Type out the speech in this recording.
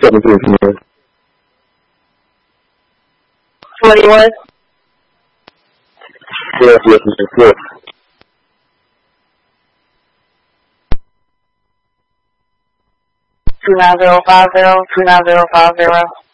17 Command. 41? Yes, yes, yes. 29050, 29050.